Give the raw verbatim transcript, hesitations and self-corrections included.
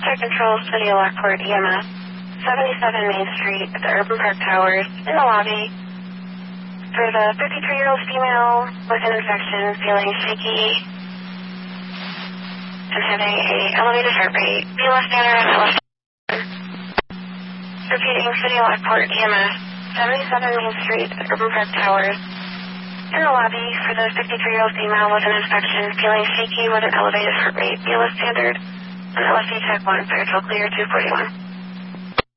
Check Control, City of Lockport, E M S. seventy-seven Main Street at the Urban Park Towers, in the lobby. For the fifty-three-year-old female with an infection, feeling shaky and having a elevated heart rate. B L S scanner and L S. Repeating, City of Lockport, E M S. seventy-seven Main Street at Urban Park Towers. In the lobby for the fifty-three-year-old female with an infection, feeling shaky with an elevated heart rate. B L S standard and L S D check one, spiritual clear two forty-one.